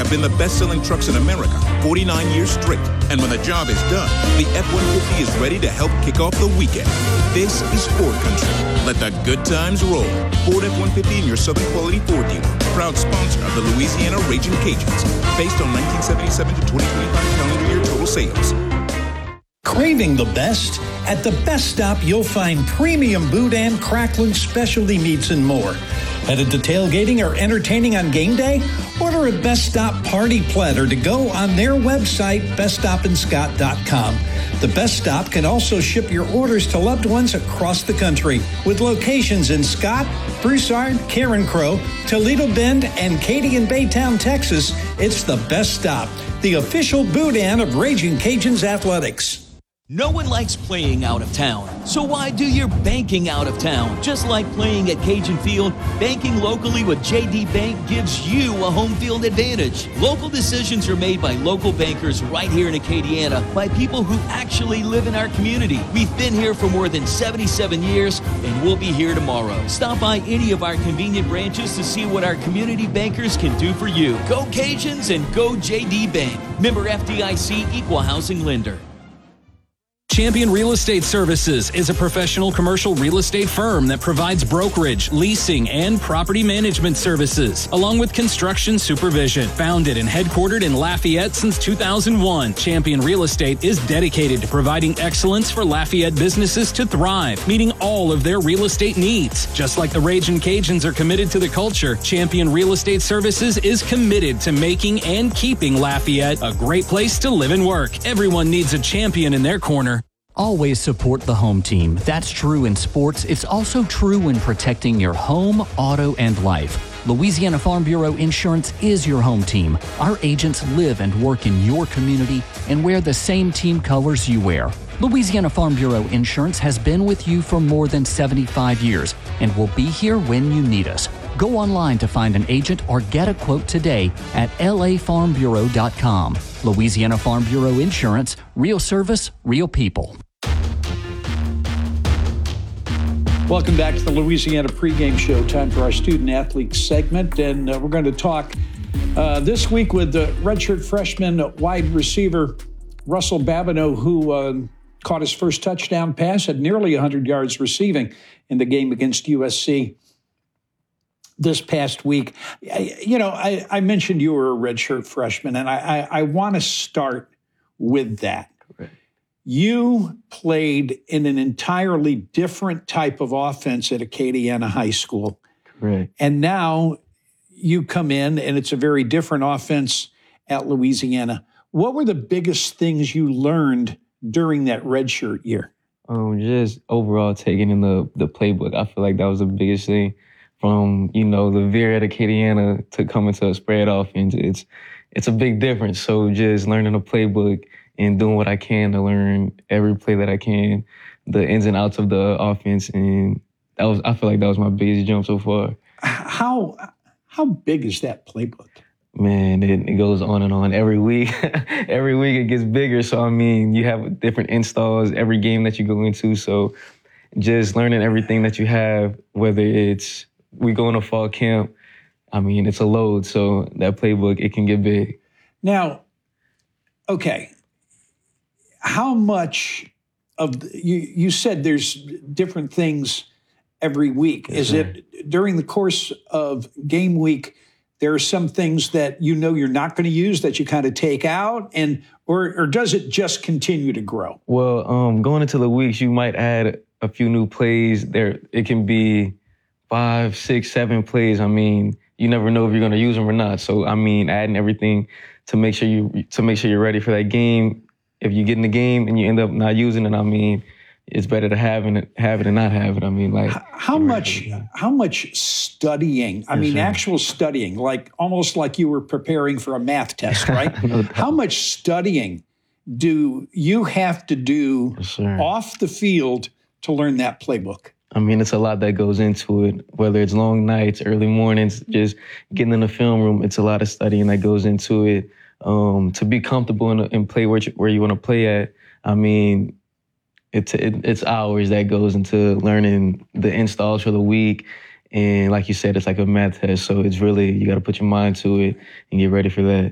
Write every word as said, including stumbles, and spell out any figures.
have been the best-selling trucks in America forty-nine years straight. And when the job is done, the F one fifty is ready to help kick off the weekend. This is Ford Country. Let the good times roll. Ford F one fifty in your Southern Quality Ford dealer. Proud sponsor of the Louisiana Raging Cajuns. Based on nineteen seventy-seven to twenty twenty-five calendar year total sales. Craving the best? At the Best Stop, you'll find premium boudin, crackling specialty meats, and more. Headed to tailgating or entertaining on game day? Order a Best Stop party platter to go on their website, best stop and scott dot com. The Best Stop can also ship your orders to loved ones across the country with locations in Scott, Broussard, Karen Crow, Toledo Bend, and Katy and Baytown, Texas. It's the Best Stop, the official boudin of Raging Cajuns Athletics. No one likes playing out of town, so why do your banking out of town? Just like playing at Cajun Field, banking locally with J D Bank gives you a home field advantage. Local decisions are made by local bankers right here in Acadiana by people who actually live in our community. We've been here for more than seventy-seven years, and we'll be here tomorrow. Stop by any of our convenient branches to see what our community bankers can do for you. Go Cajuns and go J D Bank. Member F D I C, Equal Housing Lender. Champion Real Estate Services is a professional commercial real estate firm that provides brokerage, leasing, and property management services, along with construction supervision. Founded and headquartered in Lafayette since two thousand one, Champion Real Estate is dedicated to providing excellence for Lafayette businesses to thrive, meeting all of their real estate needs. Just like the Ragin' Cajuns are committed to the culture, Champion Real Estate Services is committed to making and keeping Lafayette a great place to live and work. Everyone needs a champion in their corner. Always support the home team. That's true in sports. It's also true when protecting your home, auto, and life. Louisiana Farm Bureau Insurance is your home team. Our agents live and work in your community and wear the same team colors you wear. Louisiana Farm Bureau Insurance has been with you for more than seventy-five years and will be here when you need us. Go online to find an agent or get a quote today at L A farm bureau dot com. Louisiana Farm Bureau Insurance, real service, real people. Welcome back to the Louisiana Pregame Show. Time for our student athlete segment, and uh, we're going to talk uh, this week with the redshirt freshman wide receiver Russell Babineau, who uh, caught his first touchdown pass at nearly one hundred yards receiving in the game against U S C this past week. You know, I, I mentioned you were a redshirt freshman, and I, I, I want to start with that. Correct. You played in an entirely different type of offense at Acadiana High School. Correct. And now you come in, and it's a very different offense at Louisiana. What were the biggest things you learned during that redshirt year? Um, just overall taking in the, the playbook. I feel like that was the biggest thing. From, you know, the Veer at Acadiana to coming to a spread offense, it's it's a big difference. So just learning the playbook and doing what I can to learn every play that I can, the ins and outs of the offense, and that was I feel like that was my biggest jump so far. How how big is that playbook? Man, it, it goes on and on every week. Every week it gets bigger. So I mean, you have different installs every game that you go into. So just learning everything that you have, whether it's we go in a fall camp, I mean, it's a load. So that playbook, it can get big. Now, okay, how much of the, you, you said there's different things every week. Yes, Is sir. it during the course of game week, there are some things that you know you're not going to use that you kind of take out, and or or does it just continue to grow? Well, um, going into the weeks, you might add a few new plays. There, it can be five, six, seven plays. I mean, you never know if you're going to use them or not. So, I mean, adding everything to make sure you to make sure you're ready for that game. If you get in the game and you end up not using it, I mean, it's better to have it, have it and not have it. I mean, like how much how much studying? I yes, mean, sir. actual studying, like almost like you were preparing for a math test, right? no how much studying do you have to do yes, sir. off the field to learn that playbook? I mean, it's a lot that goes into it, whether it's long nights, early mornings, just getting in the film room. It's a lot of studying that goes into it. Um, to be comfortable and, and play where you, where you want to play at, I mean, it's it, it's hours that goes into learning the installs for the week. And like you said, it's like a math test. So it's really, you got to put your mind to it and get ready for that.